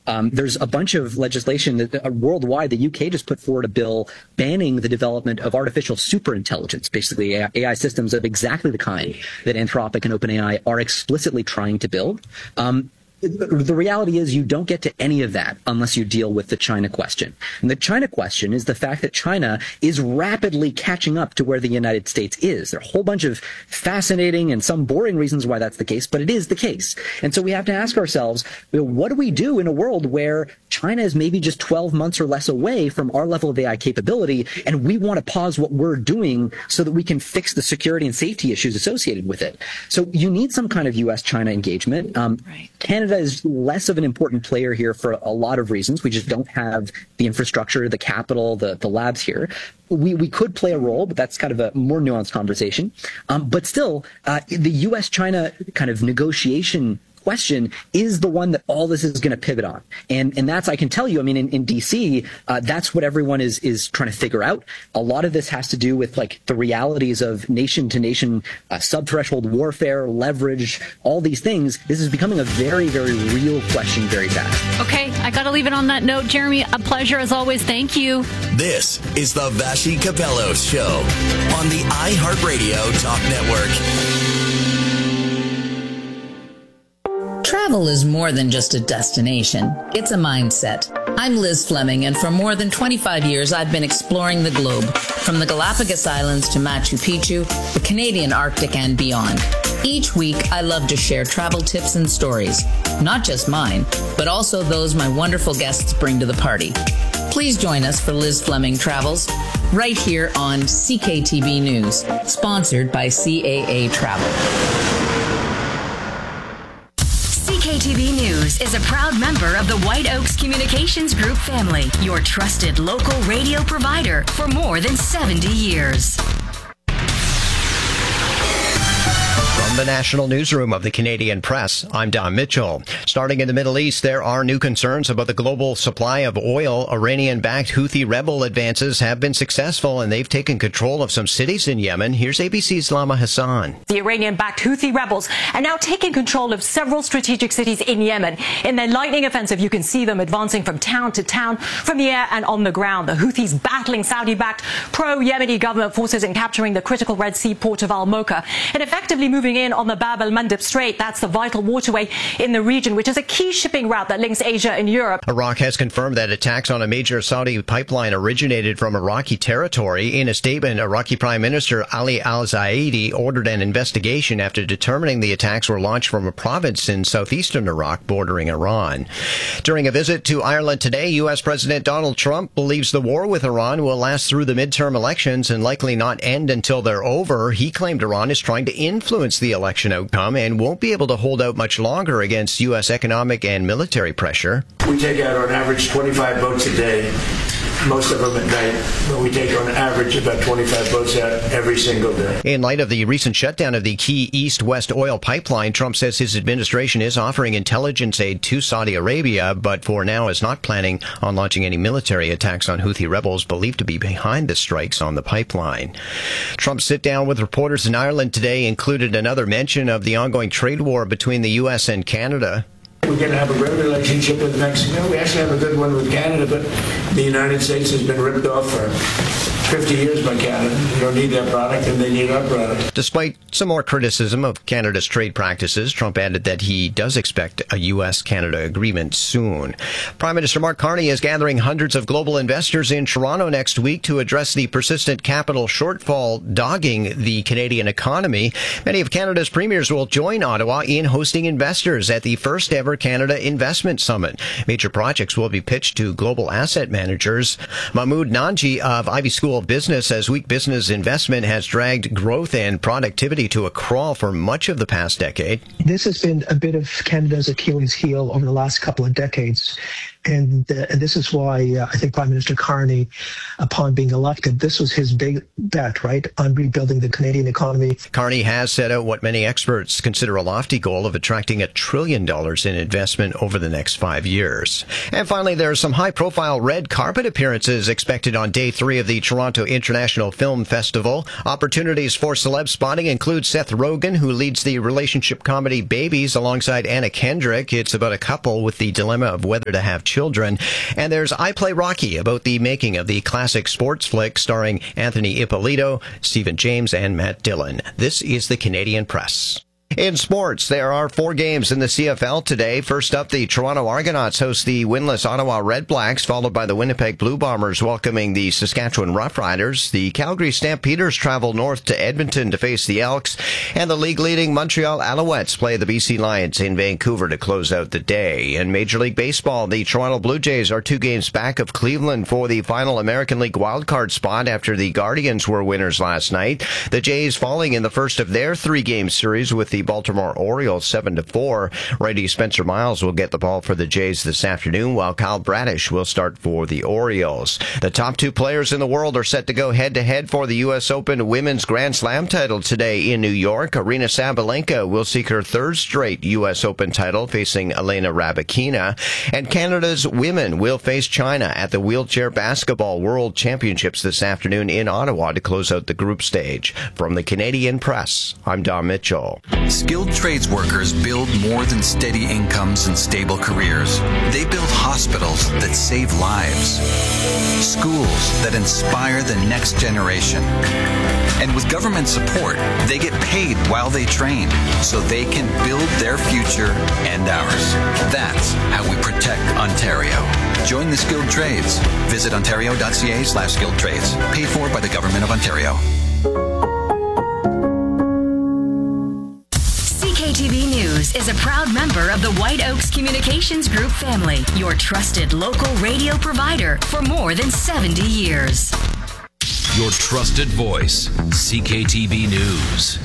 There's a bunch of legislation that worldwide. The UK just put forward a bill banning the development of artificial superintelligence, basically AI systems of exactly the kind that Anthropic and OpenAI are explicitly trying to build. The reality is you don't get to any of that unless you deal with the China question. And the China question is the fact that China is rapidly catching up to where the United States is. There are a whole bunch of fascinating and some boring reasons why that's the case, but it is the case. And so we have to ask ourselves, what do we do in a world where China is maybe just 12 months or less away from our level of AI capability, and we want to pause what we're doing so that we can fix the security and safety issues associated with it? So you need some kind of U.S.-China engagement. Right. Canada is less of an important player here for a lot of reasons. We just don't have the infrastructure, the capital, the labs here. We could play a role, but that's kind of a more nuanced conversation. But still, the U.S.-China kind of negotiation question is the one that all this is going to pivot on. And that's, I can tell you, I mean, in DC, that's what everyone is trying to figure out. A lot of this has to do with like the realities of nation to nation sub-threshold warfare, leverage, all these things. This is becoming a very, very real question very fast. Okay, I got to leave it on that note. Jeremy, a pleasure as always. Thank you. This is the Vassy Kapelos Show on the iHeartRadio Talk Network. Travel is more than just a destination. It's a mindset. I'm Liz Fleming, and for more than 25 years, I've been exploring the globe, from the Galapagos Islands to Machu Picchu, the Canadian Arctic, and beyond. Each week, I love to share travel tips and stories, not just mine, but also those my wonderful guests bring to the party. Please join us for Liz Fleming Travels, right here on CKTB News, sponsored by CAA Travel. CKTB News is a proud member of the White Oaks Communications Group family, your trusted local radio provider for more than 70 years. From the National Newsroom of the Canadian Press, I'm Don Mitchell. Starting in the Middle East, there are new concerns about the global supply of oil. Iranian-backed Houthi rebel advances have been successful, and they've taken control of some cities in Yemen. Here's ABC's Lama Hassan. The Iranian-backed Houthi rebels are now taking control of several strategic cities in Yemen. In their lightning offensive, you can see them advancing from town to town, from the air and on the ground. The Houthis battling Saudi-backed pro-Yemeni government forces and capturing the critical Red Sea port of Al-Mocha, and effectively moving in on the Bab el-Mandeb Strait. That's the vital waterway in the region, which is a key shipping route that links Asia and Europe. Iraq has confirmed that attacks on a major Saudi pipeline originated from Iraqi territory. In a statement, Iraqi Prime Minister Ali al-Zaidi ordered an investigation after determining the attacks were launched from a province in southeastern Iraq bordering Iran. During a visit to Ireland today, U.S. President Donald Trump believes the war with Iran will last through the midterm elections and likely not end until they're over. He claimed Iran is trying to influence the election outcome and won't be able to hold out much longer against U.S. economic and military pressure. We take out on average 25 boats a day, most of them at night, but we take on average about 25 boats out every single day. In light of the recent shutdown of the key east-west oil pipeline, Trump says his administration is offering intelligence aid to Saudi Arabia, but for now is not planning on launching any military attacks on Houthi rebels believed to be behind the strikes on the pipeline. Trump's sit-down with reporters in Ireland today included another mention of the ongoing trade war between the U.S. and Canada. We're going to have a great relationship with Mexico. We actually have a good one with Canada, but the United States has been ripped off for 50 years by Canada. We don't need their product, and they need our product. Despite some more criticism of Canada's trade practices, Trump added that he does expect a U.S.-Canada agreement soon. Prime Minister Mark Carney is gathering hundreds of global investors in Toronto next week to address the persistent capital shortfall dogging the Canadian economy. Many of Canada's premiers will join Ottawa in hosting investors at the first-ever Canada Investment Summit. Major projects will be pitched to global asset managers. Mahmoud Nanji of Ivy School of Business says weak business investment has dragged growth and productivity to a crawl for much of the past decade. This has been a bit of Canada's Achilles heel over the last couple of decades. And this is why I think Prime Minister Carney, upon being elected, this was his big bet, right, on rebuilding the Canadian economy. Carney has set out what many experts consider a lofty goal of attracting $1 trillion in investment over the next 5 years. And finally, there are some high-profile red carpet appearances expected on day 3 of the Toronto International Film Festival. Opportunities for celeb spotting include Seth Rogen, who leads the relationship comedy Babies alongside Anna Kendrick. It's about a couple with the dilemma of whether to have children. And there's I Play Rocky, about the making of the classic sports flick starring Anthony Ippolito, Stephen James, and Matt Dillon. This is the Canadian Press. In sports, there are 4 games in the CFL today. First up, the Toronto Argonauts host the winless Ottawa Redblacks, followed by the Winnipeg Blue Bombers welcoming the Saskatchewan Roughriders. The Calgary Stampeders travel north to Edmonton to face the Elks, and the league-leading Montreal Alouettes play the BC Lions in Vancouver to close out the day. In Major League Baseball, the Toronto Blue Jays are 2 games back of Cleveland for the final American League wildcard spot after the Guardians were winners last night. The Jays falling in the first of their 3-game series with the Baltimore Orioles 7-4. Righty Spencer Miles will get the ball for the Jays this afternoon, while Kyle Bradish will start for the Orioles. The top 2 players in the world are set to go head-to-head for the U.S. Open Women's Grand Slam title today in New York. Aryna Sabalenka will seek her 3rd straight U.S. Open title, facing Elena Rybakina. And Canada's women will face China at the Wheelchair Basketball World Championships this afternoon in Ottawa to close out the group stage. From the Canadian Press, I'm Don Mitchell. Skilled trades workers build more than steady incomes and stable careers. They build hospitals that save lives, schools that inspire the next generation. And with government support, they get paid while they train, so they can build their future and ours. That's how we protect Ontario. Join the skilled trades. Visit ontario.ca/skilled trades. Paid for by the Government of Ontario. CKTV News is a proud member of the White Oaks Communications Group family, your trusted local radio provider for more than 70 years. Your trusted voice, CKTV News.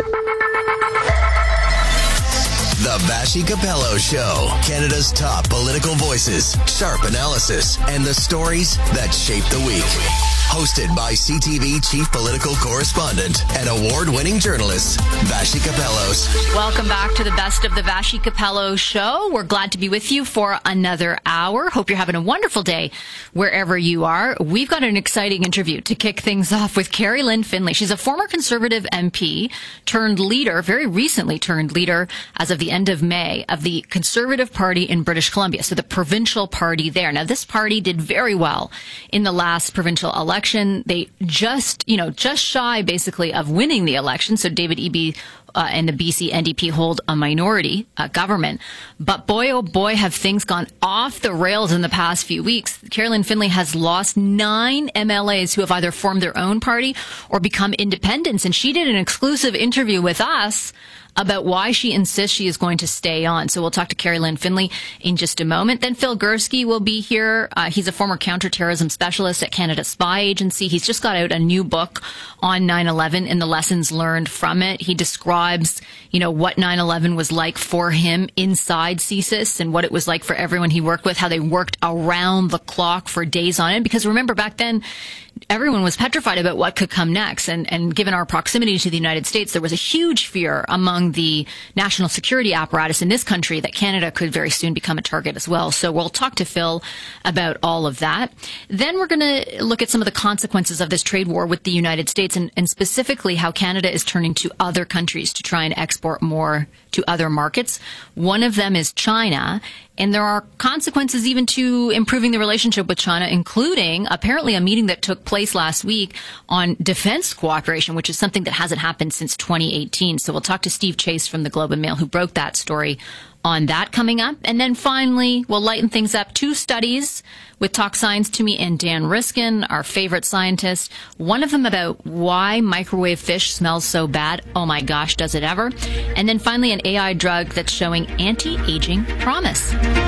The Vassy Capello Show. Canada's top political voices, sharp analysis, and the stories that shape the week. Hosted by CTV Chief Political Correspondent and award-winning journalist, Vassy Capellos. Welcome back to the Best of the Vassy Capello Show. We're glad to be with you for another hour. Hope you're having a wonderful day wherever you are. We've got an exciting interview to kick things off with Carrie Lynn Finlay. She's a former Conservative MP turned leader, very recently turned leader as of the end of May, of the Conservative Party in British Columbia, so the provincial party there. Now, this party did very well in the last provincial election. They just shy basically of winning the election. So David Eby and the BC NDP hold a minority government. But boy, oh boy, have things gone off the rails in the past few weeks. Carrie Lynn Finlay has lost 9 MLAs who have either formed their own party or become independents. And she did an exclusive interview with us about why she insists she is going to stay on. So we'll talk to Carrie Lynn Finlay in just a moment. Then Phil Gursky will be here. He's a former counterterrorism specialist at Canada Spy Agency. He's just got out a new book on 9/11 and the lessons learned from it. He describes, what 9/11 was like for him inside CSIS and what it was like for everyone he worked with, how they worked around the clock for days on it. Because remember, back then, everyone was petrified about what could come next. And given our proximity to the United States, there was a huge fear among the national security apparatus in this country that Canada could very soon become a target as well. So we'll talk to Phil about all of that. Then we're going to look at some of the consequences of this trade war with the United States and specifically how Canada is turning to other countries to try and export more to other markets. One of them is China. And there are consequences even to improving the relationship with China, including apparently a meeting that took place last week on defense cooperation, which is something that hasn't happened since 2018. So we'll talk to Steve Chase from the Globe and Mail, who broke that story on that coming up. And then finally, we'll lighten things up. 2 studies with Talk Science to Me and Dan Riskin, our favorite scientist. One of them about why microwave fish smells so bad. Oh my gosh, does it ever? And then finally, an AI drug that's showing anti-aging promise.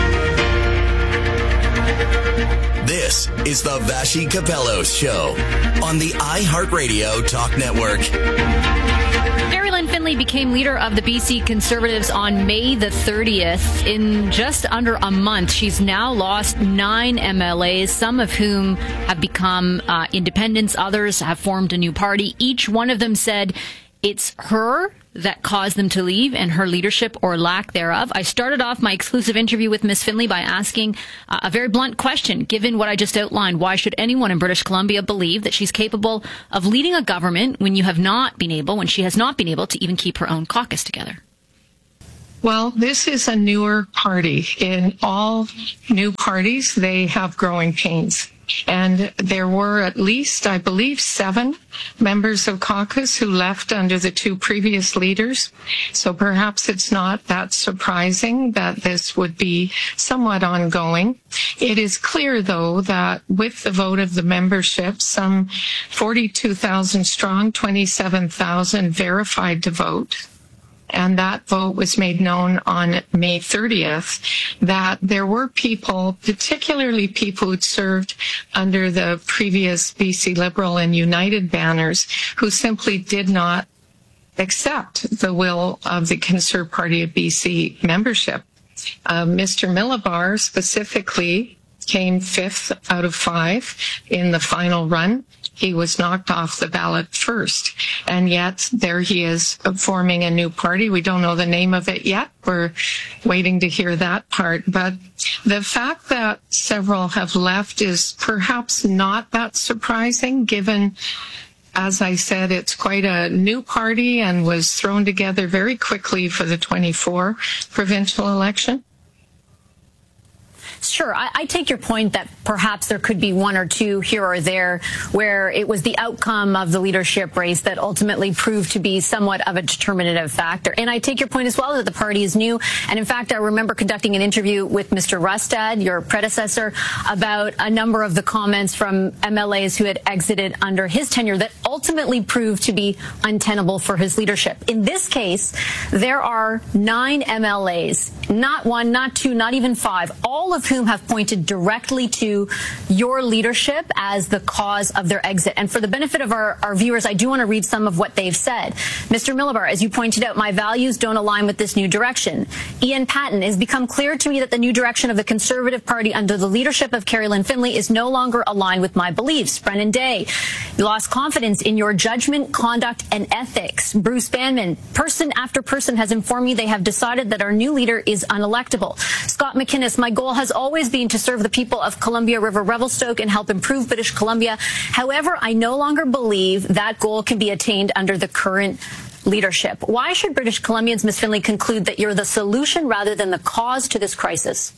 This is the Vassy Capellos Show on the iHeartRadio Talk Network. Carrie Lynn Finlay became leader of the BC Conservatives on May the 30th. In just under a month, she's now lost 9 MLAs, some of whom have become independents. Others have formed a new party. Each one of them said it's her that caused them to leave and her leadership or lack thereof? I started off my exclusive interview with Ms. Findlay by asking a very blunt question. Given what I just outlined, why should anyone in British Columbia believe that she's capable of leading a government when she has not been able to even keep her own caucus together? Well, this is a newer party. In all new parties, they have growing pains. And there were at least, I believe, 7 members of caucus who left under the 2 previous leaders. So perhaps it's not that surprising that this would be somewhat ongoing. It is clear, though, that with the vote of the membership, some 42,000 strong, 27,000 verified to vote. And that vote was made known on May 30th, that there were people, particularly people who'd served under the previous BC Liberal and United banners, who simply did not accept the will of the Conservative Party of BC membership. Mr. Millibar specifically came 5th out of 5 in the final run. He was knocked off the ballot first. And yet there he is forming a new party. We don't know the name of it yet. We're waiting to hear that part. But the fact that several have left is perhaps not that surprising, given, as I said, it's quite a new party and was thrown together very quickly for the 24 provincial election. Sure. I take your point that perhaps there could be 1 or 2 here or there where it was the outcome of the leadership race that ultimately proved to be somewhat of a determinative factor. And I take your point as well that the party is new. And in fact, I remember conducting an interview with Mr. Rustad, your predecessor, about a number of the comments from MLAs who had exited under his tenure that ultimately proved to be untenable for his leadership. In this case, there are 9 MLAs, not 1, not 2, not even 5, all of whom have pointed directly to your leadership as the cause of their exit. And for the benefit of our viewers, I do want to read some of what they've said. Mr. Millibar, as you pointed out, my values don't align with this new direction. Ian Patton, it has become clear to me that the new direction of the Conservative Party under the leadership of Carrie-Lynne Findlay is no longer aligned with my beliefs. Brennan Day, you lost confidence in your judgment, conduct, and ethics. Bruce Banman, person after person has informed me they have decided that our new leader is unelectable. Scott McInnes, my goal has always been to serve the people of Columbia River Revelstoke and help improve British Columbia. However, I no longer believe that goal can be attained under the current leadership. Why should British Columbians, Ms. Findlay, conclude that you're the solution rather than the cause to this crisis?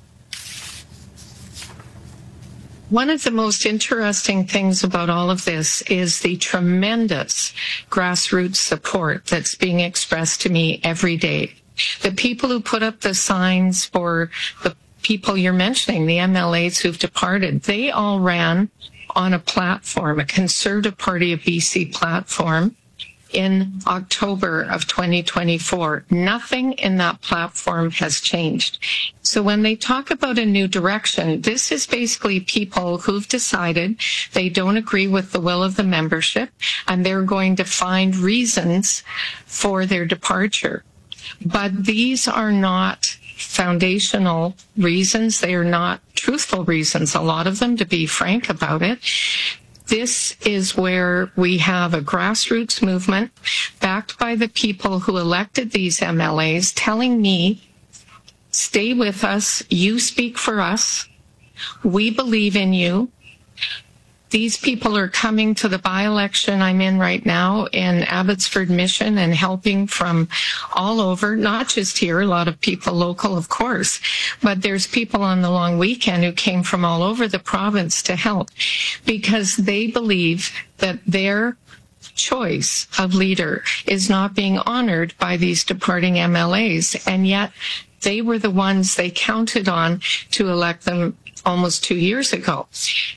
One of the most interesting things about all of this is the tremendous grassroots support that's being expressed to me every day. The people who put up the signs for the people you're mentioning, the MLAs who've departed, they all ran on a platform, a Conservative Party of BC platform, in October of 2024. Nothing in that platform has changed. So when they talk about a new direction, this is basically people who've decided they don't agree with the will of the membership, and they're going to find reasons for their departure. But these are not foundational reasons. They are not truthful reasons, a lot of them, to be frank about it. This is where we have a grassroots movement backed by the people who elected these MLAs telling me, stay with us, you speak for us, we believe in you. These people are coming to the by-election I'm in right now in Abbotsford Mission and helping from all over, not just here, a lot of people local, of course, but there's people on the long weekend who came from all over the province to help because they believe that their choice of leader is not being honored by these departing MLAs, and yet they were the ones they counted on to elect them almost 2 years ago.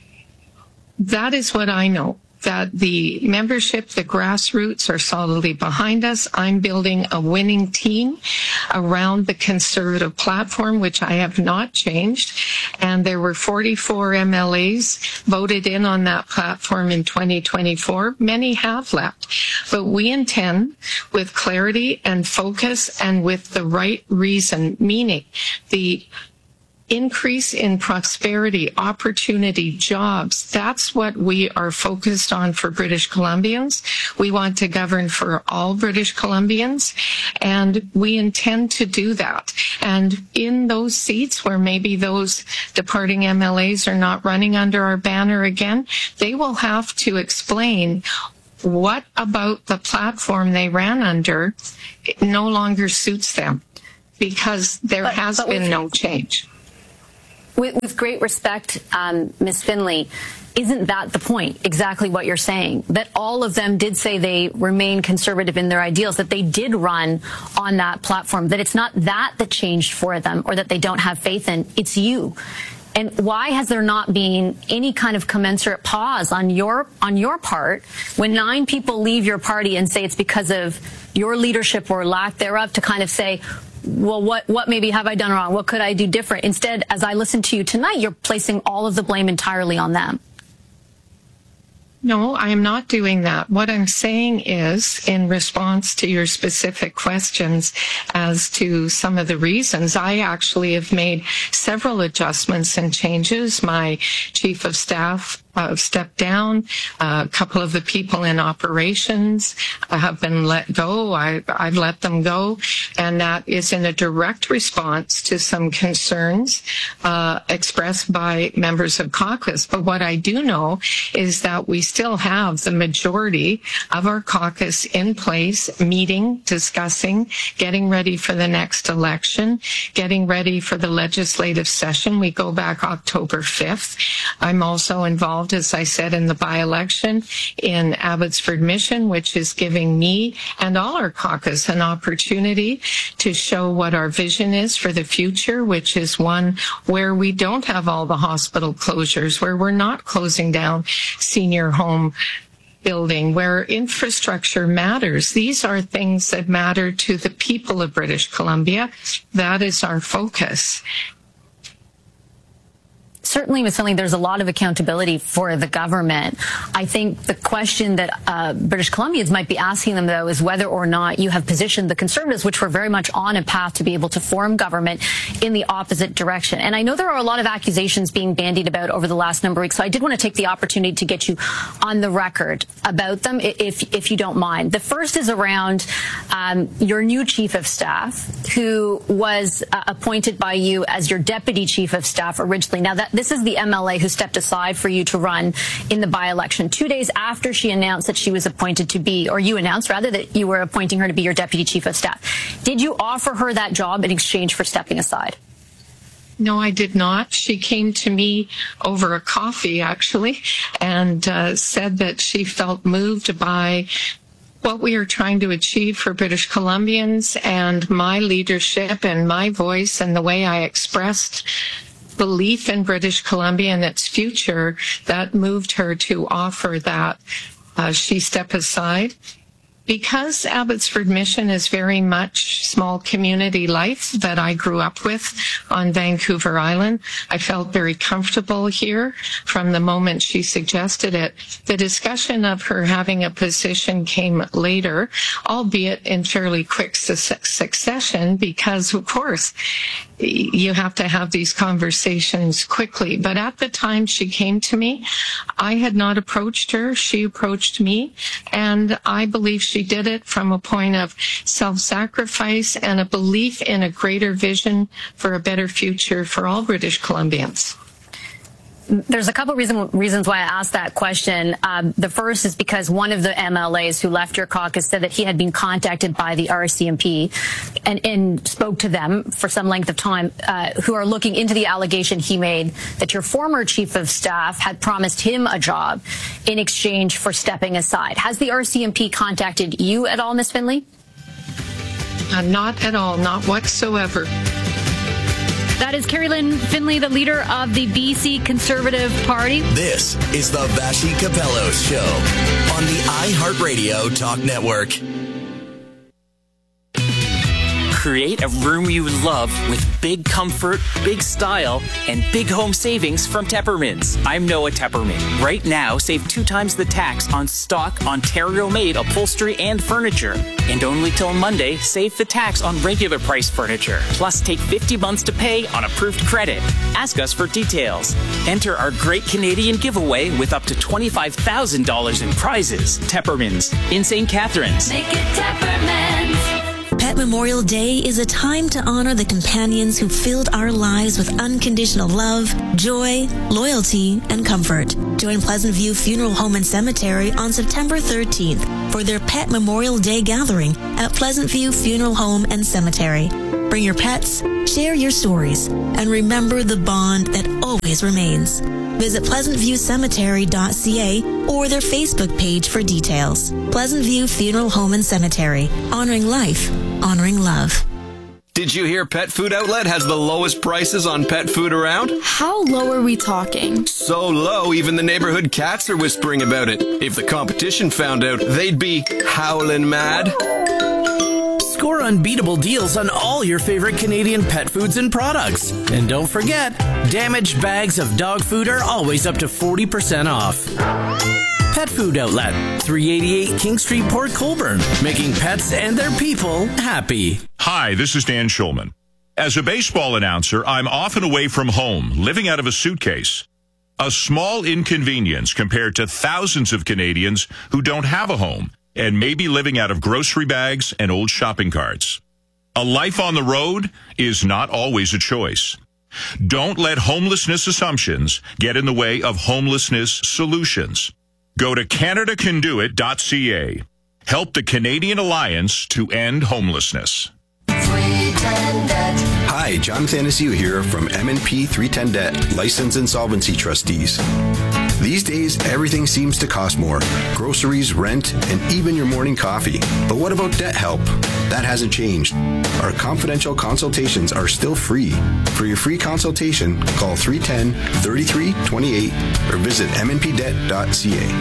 That is what I know, that the membership, the grassroots are solidly behind us. I'm building a winning team around the Conservative platform, which I have not changed. And there were 44 MLAs voted in on that platform in 2024. Many have left. But we intend, with clarity and focus and with the right reason, meaning the increase in prosperity, opportunity, jobs. That's what we are focused on for British Columbians. We want to govern for all British Columbians, and we intend to do that. And in those seats where maybe those departing MLAs are not running under our banner again, they will have to explain what about the platform they ran under no longer suits them, because there has been no change. With great respect, Ms. Finley, isn't that the point, exactly what you're saying? That all of them did say they remain conservative in their ideals, that they did run on that platform, that it's not that changed for them or that they don't have faith in, it's you. And why has there not been any kind of commensurate pause on your part when 9 people leave your party and say it's because of your leadership or lack thereof, to kind of say, well, what maybe have I done wrong? What could I do different? Instead, as I listen to you tonight, you're placing all of the blame entirely on them. No, I am not doing that. What I'm saying is, in response to your specific questions as to some of the reasons, I actually have made several adjustments and changes. My chief of staff stepped down. A couple of the people in operations have been let go. I've let them go. And that is in a direct response to some concerns expressed by members of caucus. But what I do know is that we still have the majority of our caucus in place, meeting, discussing, getting ready for the next election, getting ready for the legislative session. We go back October 5th. I'm also involved, as I said, in the by-election in Abbotsford Mission, which is giving me and all our caucus an opportunity to show what our vision is for the future, which is one where we don't have all the hospital closures, where we're not closing down senior home building, where infrastructure matters. These are things that matter to the people of British Columbia. That is our focus. Certainly, Ms. Finley, there's a lot of accountability for the government. I think the question that British Columbians might be asking them, though, is whether or not you have positioned the Conservatives, which were very much on a path to be able to form government, in the opposite direction. And I know there are a lot of accusations being bandied about over the last number of weeks, so I did want to take the opportunity to get you on the record about them, if you don't mind. The first is around your new chief of staff, who was appointed by you as your deputy chief of staff originally. Now, this is the MLA who stepped aside for you to run in the by-election 2 days after she announced that she was appointed to be, or you announced rather, that you were appointing her to be your deputy chief of staff. Did you offer her that job in exchange for stepping aside? No, I did not. She came to me over a coffee, actually, and said that she felt moved by what we are trying to achieve for British Columbians and my leadership and my voice and the way I expressed belief in British Columbia and its future. That moved her to offer that she step aside. Because Abbotsford Mission is very much small community life that I grew up with on Vancouver Island, I felt very comfortable here from the moment she suggested it. The discussion of her having a position came later, albeit in fairly quick succession, because, of course, you have to have these conversations quickly. But at the time she came to me, I had not approached her. She approached me, and I believe she did it from a point of self-sacrifice and a belief in a greater vision for a better future for all British Columbians. There's a couple reasons why I asked that question. The first is because one of the MLAs who left your caucus said that he had been contacted by the RCMP and spoke to them for some length of time, who are looking into the allegation he made that your former chief of staff had promised him a job in exchange for stepping aside. Has the RCMP contacted you at all, Ms. Finley? Not at all, not whatsoever. That is Carrie-Lynne Finley, the leader of the BC Conservative Party. This is the Vassy Capello Show on the iHeartRadio Talk Network. Create a room you love with big comfort, big style, and big home savings from Teppermans. I'm Noah Tepperman. Right now, save 2 times the tax on stock Ontario-made upholstery and furniture. And only till Monday, save the tax on regular price furniture. Plus, take 50 months to pay on approved credit. Ask us for details. Enter our Great Canadian Giveaway with up to $25,000 in prizes. Teppermans in St. Catharines. Make it Teppermans. Pet Memorial Day is a time to honor the companions who filled our lives with unconditional love, joy, loyalty, and comfort. Join Pleasant View Funeral Home and Cemetery on September 13th for their Pet Memorial Day gathering at Pleasant View Funeral Home and Cemetery. Bring your pets, share your stories, and remember the bond that always remains. Visit pleasantviewcemetery.ca or their Facebook page for details. Pleasant View Funeral Home and Cemetery. Honoring life, honoring love. Did you hear Pet Food Outlet has the lowest prices on pet food around? How low are we talking? So low, even the neighborhood cats are whispering about it. If the competition found out, they'd be howling mad. Score unbeatable deals on all your favorite Canadian pet foods and products. And don't forget, damaged bags of dog food are always up to 40% off. Pet Food Outlet, 388 King Street, Port Colborne, making pets and their people happy. Hi, this is Dan Schulman. As a baseball announcer, I'm often away from home, living out of a suitcase. A small inconvenience compared to thousands of Canadians who don't have a home and may be living out of grocery bags and old shopping carts. A life on the road is not always a choice. Don't let homelessness assumptions get in the way of homelessness solutions. Go to CanadaCanDoIt.ca. Help the Canadian Alliance to end homelessness. Hi, John Thanasiu here from M&P 310 Debt, License Insolvency Trustees. These days, everything seems to cost more. Groceries, rent, and even your morning coffee. But what about debt help? That hasn't changed. Our confidential consultations are still free. For your free consultation, call 310-3328 or visit mnpdebt.ca.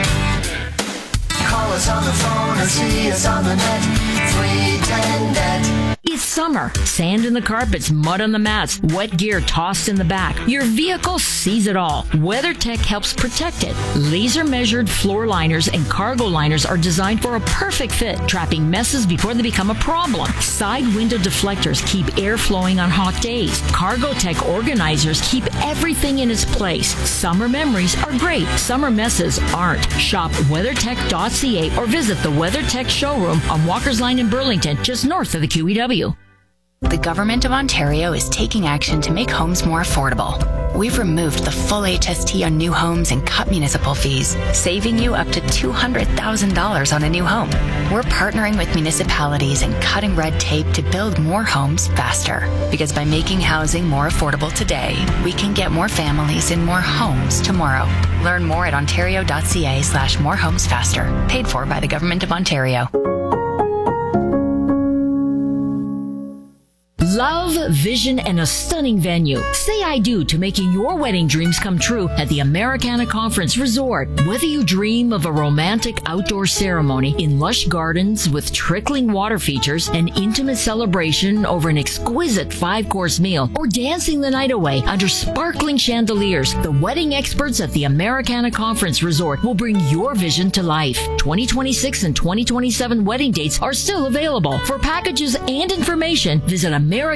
Call us on the phone or see us on the net. 310 Debt. It's summer. Sand in the carpets, mud on the mats, wet gear tossed in the back. Your vehicle sees it all. WeatherTech helps protect it. Laser-measured floor liners and cargo liners are designed for a perfect fit, trapping messes before they become a problem. Side window deflectors keep air flowing on hot days. Cargotech organizers keep everything in its place. Summer memories are great. Summer messes aren't. Shop WeatherTech.ca or visit the WeatherTech showroom on Walker's Line in Burlington, just north of the QEW. The Government of Ontario is taking action to make homes more affordable. We've removed the full HST on new homes and cut municipal fees, saving you up to $200,000 on a new home. We're partnering with municipalities and cutting red tape to build more homes faster. Because by making housing more affordable today, we can get more families in more homes tomorrow. Learn more at ontario.ca/morehomesfaster. Paid for by the Government of Ontario. Love, vision, and a stunning venue. Say I do to making your wedding dreams come true at the Americana Conference Resort. Whether you dream of a romantic outdoor ceremony in lush gardens with trickling water features, an intimate celebration over an exquisite 5-course meal, or dancing the night away under sparkling chandeliers, the wedding experts at the Americana Conference Resort will bring your vision to life. 2026 and 2027 wedding dates are still available. For packages and information, visit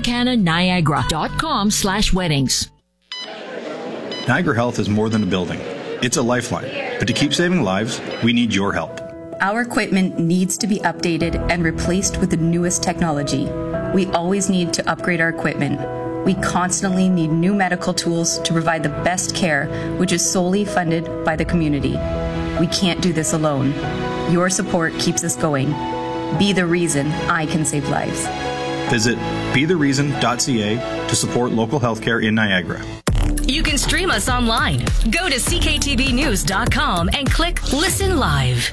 AmericanaNiagara.com/weddings. Niagara Health is more than a building. It's a lifeline. But to keep saving lives, we need your help. Our equipment needs to be updated and replaced with the newest technology. We always need to upgrade our equipment. We constantly need new medical tools to provide the best care, which is solely funded by the community. We can't do this alone. Your support keeps us going. Be the reason I can save lives. Visit BeTheReason.ca to support local healthcare in Niagara. You can stream us online. Go to cktvnews.com and click Listen Live.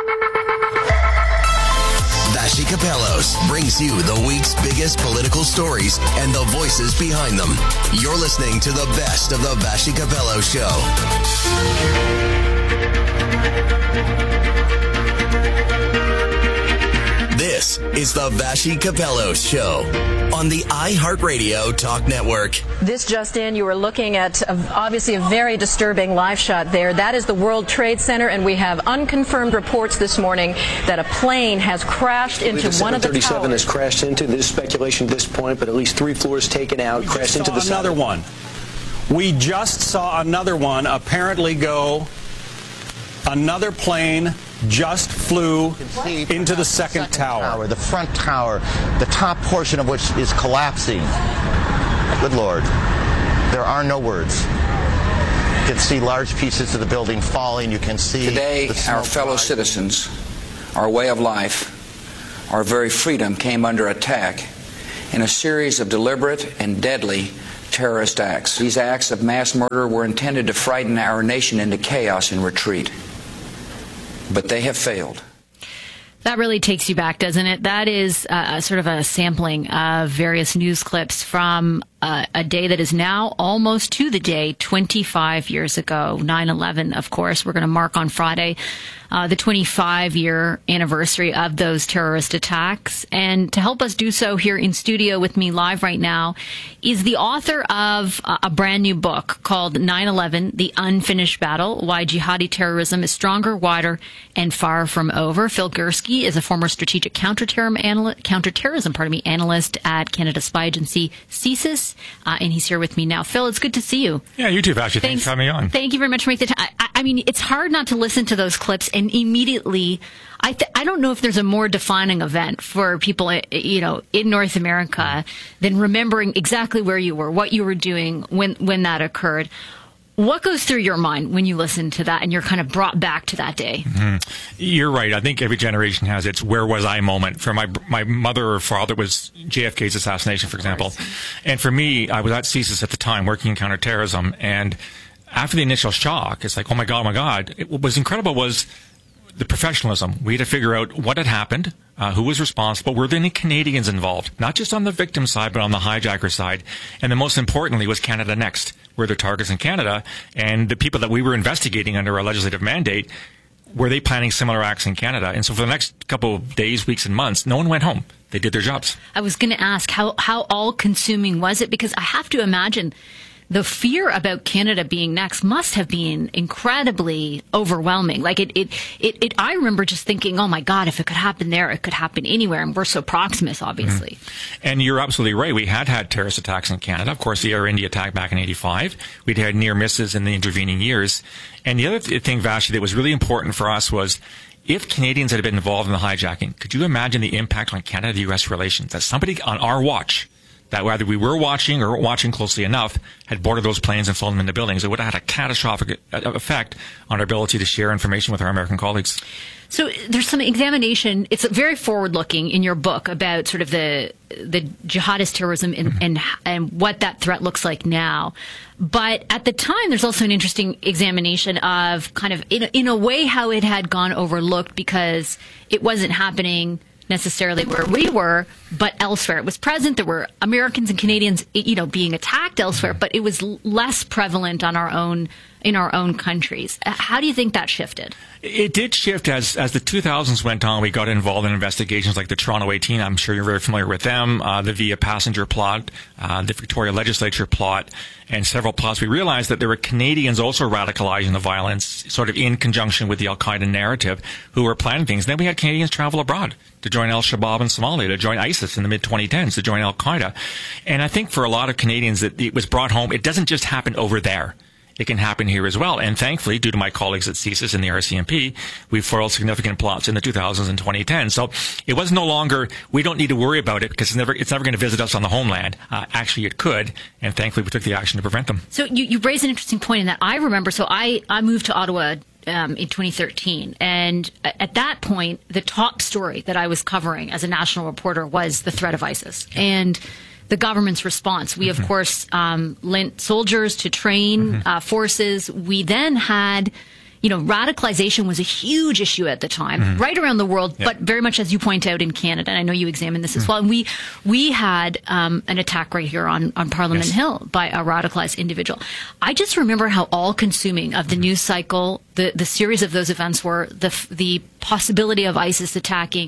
Vassy Kapelos brings you the week's biggest political stories and the voices behind them. You're listening to the best of the Vassy Kapelos Show. This is the Vassy Capello Show on the iHeartRadio Talk Network. This just in, you are looking at obviously a very disturbing live shot there. That is the World Trade Center, and we have unconfirmed reports this morning that a plane has crashed into one of the towers. 737 has crashed into. This is speculation at this point, but at least 3 floors taken out, crashed into the another one. We just saw another one apparently go. Another plane just flew into the second tower. The front tower, the top portion of which is collapsing. Good Lord. There are no words. You can see large pieces of the building falling. You can see today our fellow citizens, our way of life, our very freedom came under attack in a series of deliberate and deadly terrorist acts. These acts of mass murder were intended to frighten our nation into chaos and retreat. But they have failed. That really takes you back, doesn't it? That is sort of a sampling of various news clips from a day that is now almost to the day 25 years ago, 9/11, of course. We're going to mark on Friday the 25-year anniversary of those terrorist attacks. And to help us do so here in studio with me live right now is the author of a brand new book called 9/11, The Unfinished Battle, Why Jihadi Terrorism is Stronger, Wider, and Far From Over. Phil Gursky is a former strategic counterterrorism analyst at Canada spy agency CSIS, and he's here with me now. Phil, it's good to see you. Yeah, you too, Vassy. Thanks for having me on. Thank you very much for making the time. I mean, it's hard not to listen to those clips and immediately, I don't know if there's a more defining event for people, in North America than remembering exactly where you were, what you were doing when that occurred. What goes through your mind when you listen to that and you're kind of brought back to that day? Mm-hmm. You're right. I think every generation has its where was I moment. For my mother or father was JFK's assassination, for example. And for me, I was at CSIS at the time working in counterterrorism. And after the initial shock, it's like, oh my God. What was incredible was the professionalism. We had to figure out what had happened, who was responsible, were there any Canadians involved, not just on the victim side, but on the hijacker side. And then most importantly was Canada Next. Were there targets in Canada? And the people that we were investigating under our legislative mandate, were they planning similar acts in Canada? And so for the next couple of days, weeks, and months, no one went home. They did their jobs. I was going to ask, how all-consuming was it? Because I have to imagine the fear about Canada being next must have been incredibly overwhelming. Like I remember just thinking, oh my God, if it could happen there, it could happen anywhere. And we're so proximate, obviously. Mm-hmm. And you're absolutely right. We had terrorist attacks in Canada. Of course, the Air India attack back in 85. We'd had near misses in the intervening years. And the other thing, Vassy, that was really important for us was if Canadians had been involved in the hijacking, could you imagine the impact on Canada-U.S. relations? That somebody on our watch, that whether we were watching or watching closely enough, had boarded those planes and flown them into buildings. It would have had a catastrophic effect on our ability to share information with our American colleagues. So there's some examination. It's very forward-looking in your book about sort of the jihadist terrorism and what that threat looks like now. But at the time, there's also an interesting examination of kind of, in a way, how it had gone overlooked because it wasn't happening necessarily where we were, but elsewhere. It was present. There were Americans and Canadians, being attacked elsewhere, but it was less prevalent in our own countries. How do you think that shifted? It did shift as the 2000s went on. We got involved in investigations like the Toronto 18. I'm sure you're very familiar with them. The Via Passenger plot, the Victoria Legislature plot, and several plots. We realized that there were Canadians also radicalizing the violence, sort of in conjunction with the Al-Qaeda narrative, who were planning things. And then we had Canadians travel abroad to join Al-Shabaab in Somalia, to join ISIS in the mid-2010s, to join Al-Qaeda. And I think for a lot of Canadians that it was brought home, it doesn't just happen over there. It can happen here as well. And thankfully, due to my colleagues at CSIS and the RCMP, we foiled significant plots in the 2000s and 2010s. So it was no longer, we don't need to worry about it because it's never going to visit us on the homeland. Actually, it could. And thankfully, we took the action to prevent them. So you raise an interesting point in that I remember. So I moved to Ottawa in 2013. And at that point, the top story that I was covering as a national reporter was the threat of ISIS. And the government's response. We, of course, lent soldiers to train forces. We then had, radicalization was a huge issue at the time, right around the world, but very much, as you point out, in Canada. And I know you examined this as well. And we had an attack right here on Parliament Hill by a radicalized individual. I just remember how all-consuming of the news cycle, the series of those events were, the possibility of ISIS attacking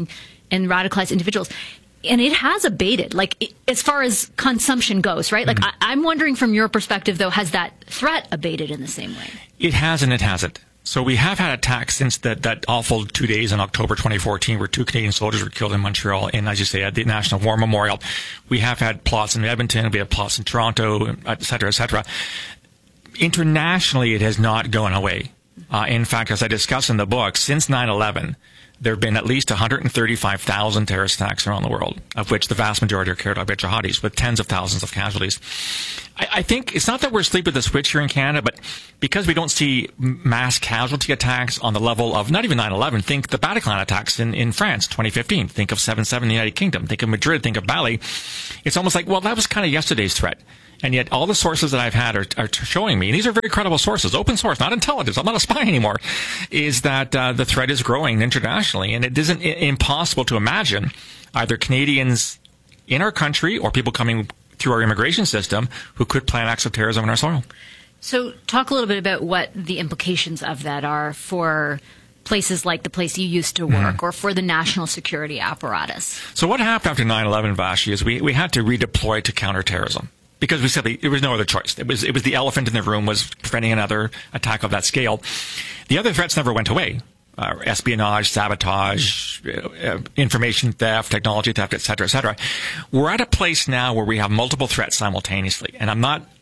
and radicalized individuals. And it has abated, as far as consumption goes, right? Like, I'm wondering from your perspective, though, has that threat abated in the same way? It has and it hasn't. So we have had attacks since that awful 2 days in October 2014 where 2 Canadian soldiers were killed in Montreal and, as you say, at the National War Memorial. We have had plots in Edmonton, we have plots in Toronto, et cetera, et cetera. Internationally, it has not gone away. In fact, as I discuss in the book, since 9/11, there have been at least 135,000 terrorist attacks around the world, of which the vast majority are carried out by jihadis, with tens of thousands of casualties. I think it's not that we're asleep at the switch here in Canada, but because we don't see mass casualty attacks on the level of not even 9/11, think the Bataclan attacks in France, 2015. Think of 7/7 in the United Kingdom. Think of Madrid. Think of Bali. It's almost like, well, that was kind of yesterday's threat. And yet all the sources that I've had are showing me, and these are very credible sources, open source, not intelligence, I'm not a spy anymore, is that the threat is growing internationally. And it isn't impossible to imagine either Canadians in our country or people coming through our immigration system who could plan acts of terrorism on our soil. So talk a little bit about what the implications of that are for places like the place you used to work or for the national security apparatus. So what happened after 9/11, Vashi, is we had to redeploy to counterterrorism. Because we simply, there was no other choice. It was the elephant in the room was preventing another attack of that scale. The other threats never went away. Espionage, sabotage, information theft, technology theft, et cetera, et cetera. We're at a place now where we have multiple threats simultaneously. And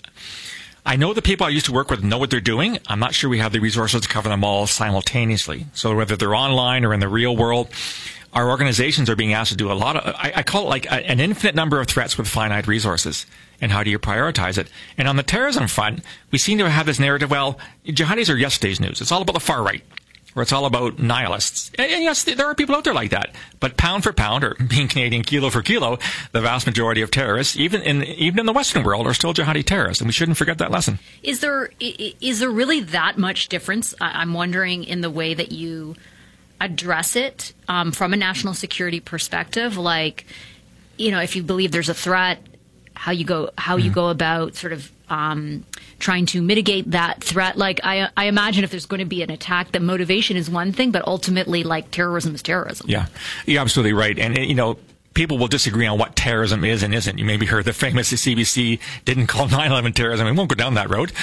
I know the people I used to work with know what they're doing. I'm not sure we have the resources to cover them all simultaneously. So whether they're online or in the real world, our organizations are being asked to do a lot of, I call it like an infinite number of threats with finite resources. And how do you prioritize it? And on the terrorism front, we seem to have this narrative, well, jihadis are yesterday's news. It's all about the far right, or it's all about nihilists. And yes, there are people out there like that. But pound for pound, or being Canadian kilo for kilo, the vast majority of terrorists, even in the Western world, are still jihadi terrorists. And we shouldn't forget that lesson. Is there really that much difference, I'm wondering, in the way that you address it from a national security perspective? Like, if you believe there's a threat, how you go about sort of trying to mitigate that threat. Like, I imagine if there's going to be an attack, the motivation is one thing, but ultimately, like, terrorism is terrorism. Yeah, you're absolutely right. And, people will disagree on what terrorism is and isn't. You maybe heard the famous CBC didn't call 9/11 terrorism. We won't go down that road.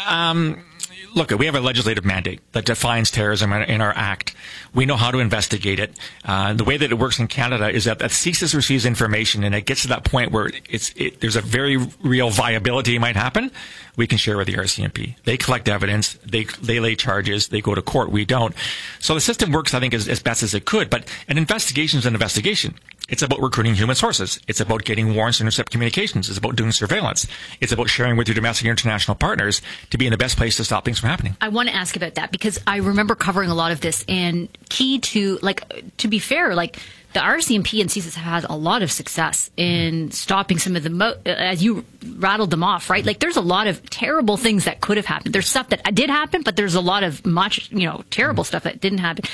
Look, we have a legislative mandate that defines terrorism in our act. We know how to investigate it. The way that it works in Canada is that CSIS receives information and it gets to that point where there's a very real viability might happen. We can share with the RCMP. They collect evidence. They lay charges. They go to court. We don't. So the system works, I think, as best as it could. But an investigation is an investigation. It's about recruiting human sources. It's about getting warrants to intercept communications. It's about doing surveillance. It's about sharing with your domestic and international partners to be in the best place to stop things from happening. I want to ask about that because I remember covering a lot of this, and key to be fair, the RCMP and CSIS have had a lot of success in stopping some of the, as you rattled them off, right? Like, there's a lot of terrible things that could have happened. There's stuff that did happen, but there's a lot of terrible stuff that didn't happen.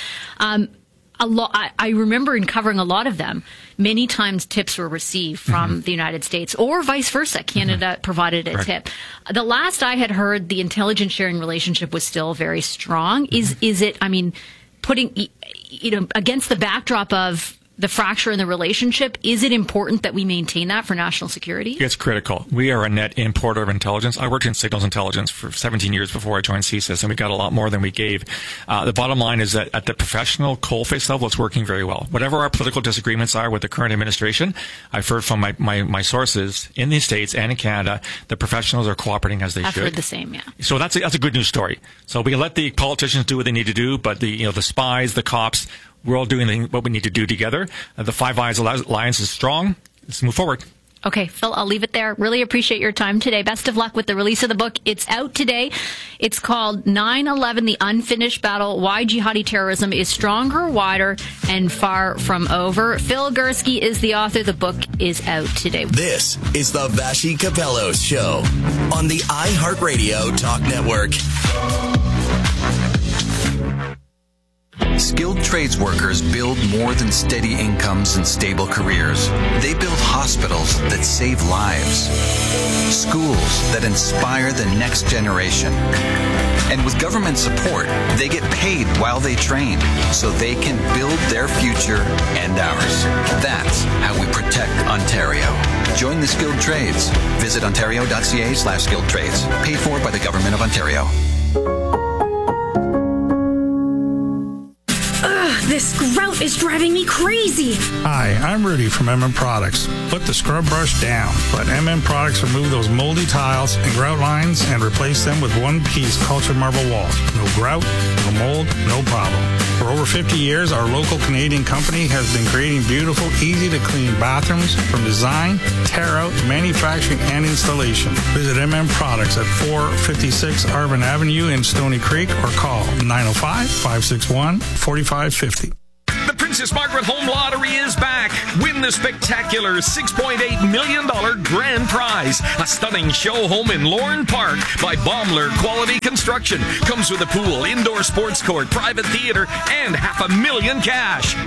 I remember in covering a lot of them, many times tips were received from the United States or vice versa. Canada provided a tip. The last I had heard, the intelligence sharing relationship was still very strong. Is it, putting, against the backdrop of the fracture in the relationship, is it important that we maintain that for national security? It's critical. We are a net importer of intelligence. I worked in signals intelligence for 17 years before I joined CSIS, and we got a lot more than we gave. The bottom line is that at the professional coalface level, it's working very well. Whatever our political disagreements are with the current administration, I've heard from my sources in the States and in Canada, the professionals are cooperating as they should. I've heard the same, yeah. So that's a good news story. So we let the politicians do what they need to do, but the spies, the cops, we're all doing what we need to do together. The Five Eyes Alliance is strong. Let's move forward. Okay, Phil, I'll leave it there. Really appreciate your time today. Best of luck with the release of the book. It's out today. It's called 9/11, The Unfinished Battle, Why Jihadi Terrorism is Stronger, Wider, and Far From Over. Phil Gurski is the author. The book is out today. This is the Vashi Capello Show on the iHeartRadio Talk Network. Skilled trades workers build more than steady incomes and stable careers. They build hospitals that save lives, schools that inspire the next generation, And with government support, they get paid while they train so they can build their future and ours. That's how we protect Ontario. Join the skilled trades. Visit ontario.ca/skilled trades. Paid for by the Government of Ontario. This grout is driving me crazy. Hi, I'm Rudy from MM Products. Put the scrub brush down. Let MM Products remove those moldy tiles and grout lines and replace them with one-piece cultured marble walls. No grout, no mold, no problem. For over 50 years, our local Canadian company has been creating beautiful, easy-to-clean bathrooms from design, tear-out, manufacturing, and installation. Visit MM Products at 456 Arvin Avenue in Stony Creek or call 905-561-4550. The Princess Margaret Home Lottery is back. Win the spectacular $6.8 million grand prize. A stunning show home in Lorne Park by Baumler Quality Construction. Comes with a pool, indoor sports court, private theater, and $500,000 cash.